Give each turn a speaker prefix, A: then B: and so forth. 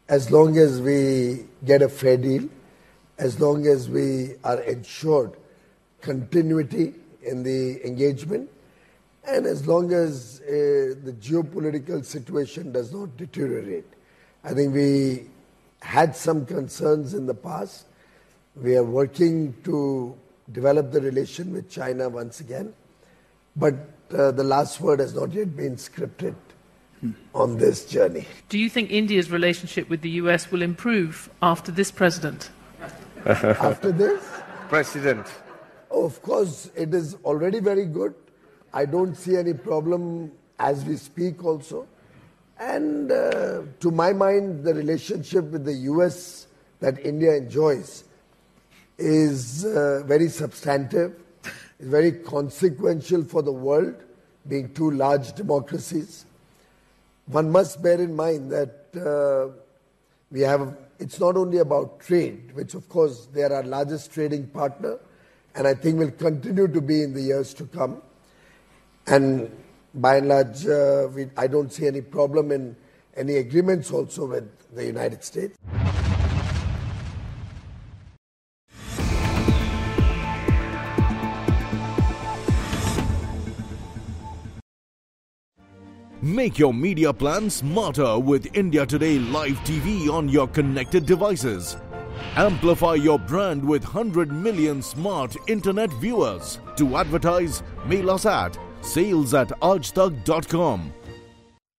A: as long as we get a fair deal, as long as we are ensured continuity in the engagement, and as long as the geopolitical situation does not deteriorate. I think we had some concerns in the past. We are working to develop the relation with China once again, but the last word has not yet been scripted on this journey.
B: Do you think India's relationship with the US will improve after this president?
A: After this?
C: President.
A: Oh, of course, it is already very good. I don't see any problem as we speak also. And to my mind, the relationship with the US that India enjoys is very substantive, is very consequential for the world, being two large democracies. One must bear in mind that it's not only about trade, which of course they are our largest trading partner, and I think will continue to be in the years to come. And by and large, I don't see any problem in any agreements also with the United States.
D: Make your media plan smarter with India Today Live TV on your connected devices. Amplify your brand with 100 million smart internet viewers. To advertise, mail us at sales@aajtak.com.